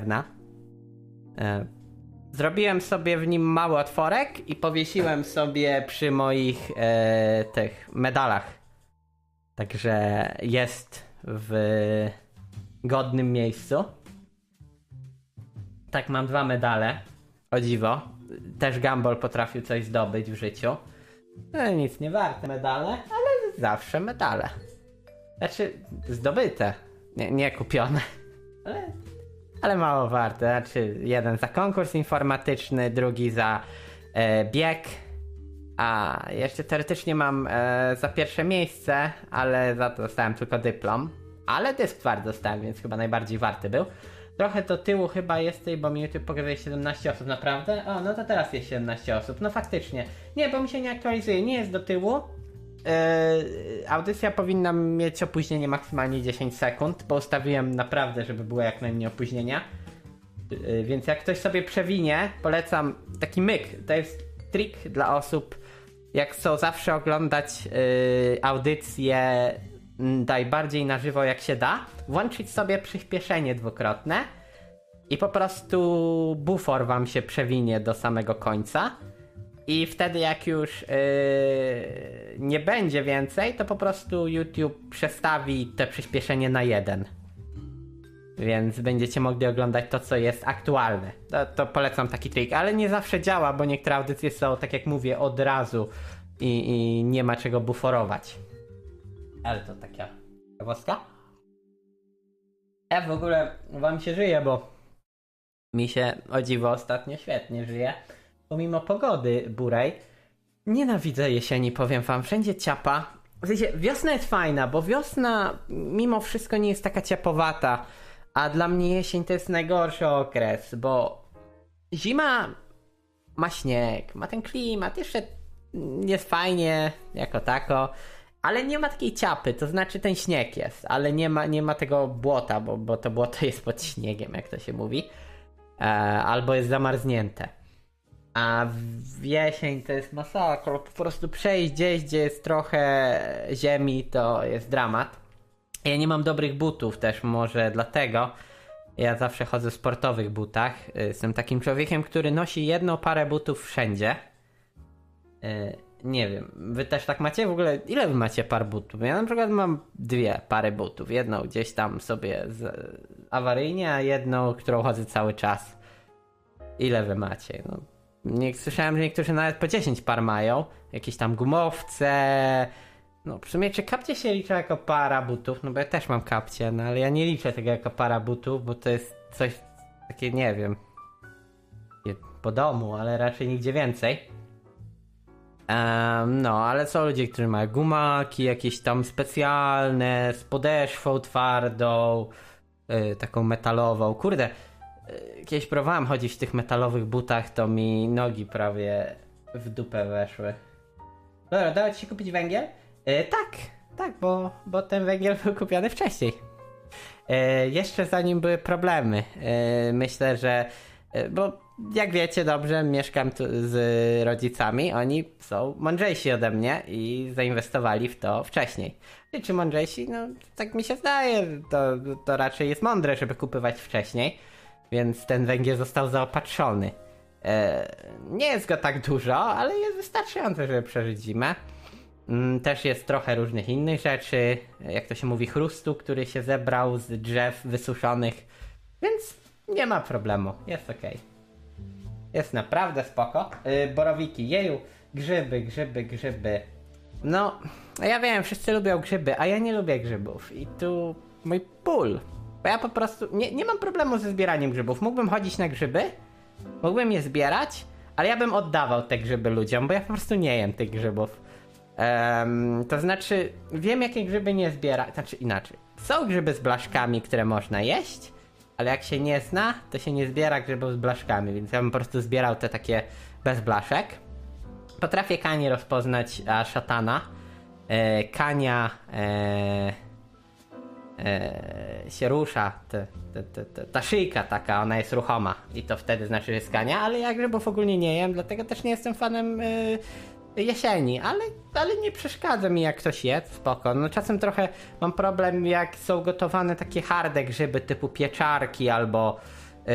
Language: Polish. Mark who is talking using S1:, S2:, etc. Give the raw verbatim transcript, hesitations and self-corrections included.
S1: drewna. E, zrobiłem sobie w nim mały otworek i powiesiłem sobie przy moich e, tych medalach. Także jest w godnym miejscu. Tak, mam dwa medale. O dziwo. Też Gumball potrafił coś zdobyć w życiu. No nic nie warte medale, ale zawsze medale. Znaczy, zdobyte. Nie, nie kupione. Ale, ale mało warte. Znaczy, jeden za konkurs informatyczny, drugi za e, bieg. A jeszcze teoretycznie mam e, za pierwsze miejsce, ale za to dostałem tylko dyplom. Ale dysk twardy dostałem, więc chyba najbardziej warty był. Trochę do tyłu chyba jest tej, bo mi YouTube pokazuje siedemnaście osób, naprawdę? O, no to teraz jest siedemnaście osób, no faktycznie. Nie, bo mi się nie aktualizuje, nie jest do tyłu. Yy, audycja powinna mieć opóźnienie maksymalnie dziesięć sekund, bo ustawiłem naprawdę, żeby było jak najmniej opóźnienia. Yy, więc jak ktoś sobie przewinie, polecam taki myk. To jest trik dla osób, jak chcą zawsze oglądać yy, audycje najbardziej na żywo jak się da, włączyć sobie przyspieszenie dwukrotne i po prostu bufor wam się przewinie do samego końca i wtedy jak już yy, nie będzie więcej, to po prostu YouTube przestawi te przyspieszenie na jeden. Więc będziecie mogli oglądać to, co jest aktualne. To, to polecam taki trik, ale nie zawsze działa, bo niektóre audycje są, tak jak mówię, od razu i, i nie ma czego buforować. Ale to taka ciekawostka. Ja w ogóle wam się żyje, bo mi się o dziwo ostatnio świetnie żyje. Pomimo pogody burej. Nienawidzę jesieni, powiem wam. Wszędzie ciapa. W sensie, wiosna jest fajna, bo wiosna mimo wszystko nie jest taka ciapowata. A dla mnie jesień to jest najgorszy okres, bo zima ma śnieg, ma ten klimat, jeszcze jest fajnie jako tako. Ale nie ma takiej ciapy, to znaczy ten śnieg jest, ale nie ma, nie ma tego błota, bo, bo to błoto jest pod śniegiem, jak to się mówi. E, albo jest zamarznięte. A w jesień to jest masakra, po prostu przejść gdzieś, gdzie jest trochę ziemi, to jest dramat. Ja nie mam dobrych butów też, może dlatego. Ja zawsze chodzę w sportowych butach. Jestem takim człowiekiem, który nosi jedną parę butów wszędzie. E, Nie wiem, wy też tak macie? W ogóle ile wy macie par butów? Ja na przykład mam dwie pary butów. Jedną gdzieś tam sobie z, awaryjnie, a jedną, którą chodzę cały czas. Ile wy macie? No, nie, słyszałem, że niektórzy nawet po dziesięć par mają. Jakieś tam gumowce. No w sumie czy kapcie się liczy jako para butów? No bo ja też mam kapcie, no ale ja nie liczę tego jako para butów, bo to jest coś takie, nie wiem, po domu, ale raczej nigdzie więcej. Um, no, ale są ludzie, którzy mają gumaki jakieś tam specjalne, z podeszwą twardą, yy, taką metalową. Kurde, yy, kiedyś próbowałem chodzić w tych metalowych butach, to mi nogi prawie w dupę weszły. Dobra, dało ci się kupić węgiel? Yy, tak, tak, bo, bo ten węgiel był kupiony wcześniej. Yy, jeszcze zanim były problemy. Yy, myślę, że... Yy, bo jak wiecie dobrze, mieszkam tu z rodzicami, oni są mądrzejsi ode mnie i zainwestowali w to wcześniej. I czy mądrzejsi? No tak mi się zdaje, to, to raczej jest mądre, żeby kupować wcześniej, więc ten węgiel został zaopatrzony. E, nie jest go tak dużo, ale jest wystarczający, żeby przeżyć zimę. Mm, też jest trochę różnych innych rzeczy, jak to się mówi, chrustu, który się zebrał z drzew wysuszonych, więc nie ma problemu, jest okej. Okay. Jest naprawdę spoko. Yy, borowiki, jeju, grzyby, grzyby, grzyby. No, ja wiem, wszyscy lubią grzyby, a ja nie lubię grzybów. I tu mój ból. Bo ja po prostu nie, nie mam problemu ze zbieraniem grzybów. Mógłbym chodzić na grzyby, mógłbym je zbierać, ale ja bym oddawał te grzyby ludziom, bo ja po prostu nie jem tych grzybów. Um, to znaczy, wiem jakie grzyby nie zbierać. Znaczy inaczej. Są grzyby z blaszkami, które można jeść, ale jak się nie zna, to się nie zbiera grzybów z blaszkami, więc ja bym po prostu zbierał te takie bez blaszek. Potrafię kanie rozpoznać, a szatana. E, kania e, e, się rusza, te, te, te, te, ta szyjka taka, ona jest ruchoma i to wtedy znaczy, że jest kania, ale ja grzybów ogólnie nie jem, dlatego też nie jestem fanem e, jesieni, ale, ale nie przeszkadza mi jak ktoś je, spoko. No czasem trochę mam problem jak są gotowane takie harde grzyby typu pieczarki albo